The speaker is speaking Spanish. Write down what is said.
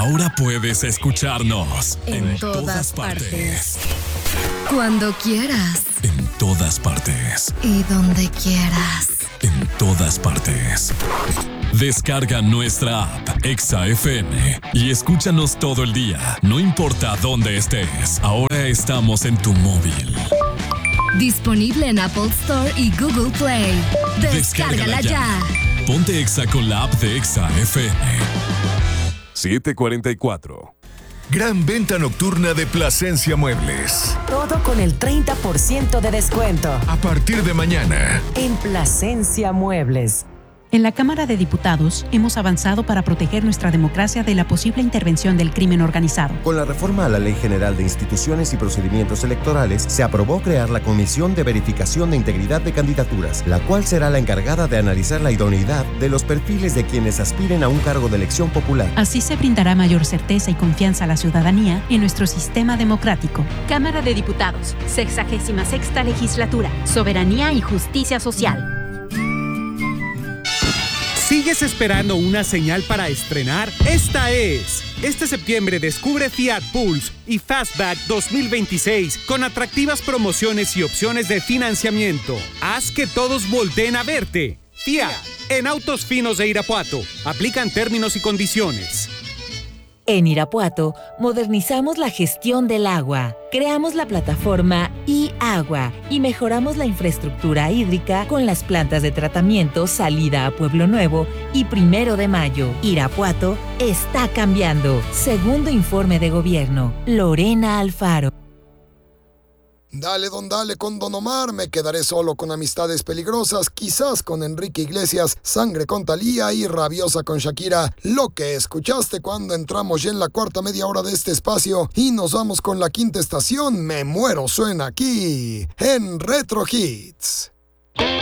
Ahora puedes escucharnos en todas partes. Cuando quieras. En todas partes. Y donde quieras. En todas partes. Descarga nuestra app Exa FM y escúchanos todo el día, no importa dónde estés. Ahora estamos en tu móvil. Disponible en Apple Store y Google Play. Descárgala ya. Ponte Exa con la app de Exa FM. 7:44. Gran venta nocturna de Plasencia Muebles. Todo con el 30% de descuento. A partir de mañana. En Plasencia Muebles. En la Cámara de Diputados hemos avanzado para proteger nuestra democracia de la posible intervención del crimen organizado. Con la reforma a la Ley General de Instituciones y Procedimientos Electorales, se aprobó crear la Comisión de Verificación de Integridad de Candidaturas, la cual será la encargada de analizar la idoneidad de los perfiles de quienes aspiren a un cargo de elección popular. Así se brindará mayor certeza y confianza a la ciudadanía en nuestro sistema democrático. Cámara de Diputados, 66ª Legislatura, Soberanía y Justicia Social. ¿Sigues esperando una señal para estrenar? ¡Esta es! Este septiembre descubre Fiat Pulse y Fastback 2026 con atractivas promociones y opciones de financiamiento. Haz que todos volteen a verte. Fiat, en Autos Finos de Irapuato. Aplican términos y condiciones. En Irapuato, modernizamos la gestión del agua, creamos la plataforma iAgua y mejoramos la infraestructura hídrica con las plantas de tratamiento Salida a Pueblo Nuevo y 1 de Mayo. Irapuato está cambiando. Segundo informe de gobierno. Lorena Alfaro. Dale, dale con Don Omar, me quedaré solo con amistades peligrosas, quizás con Enrique Iglesias, Sangre con Thalía y Rabiosa con Shakira. Lo que escuchaste cuando entramos ya en la cuarta media hora de este espacio y nos vamos con la quinta estación, Me Muero suena aquí, en Retro Hits.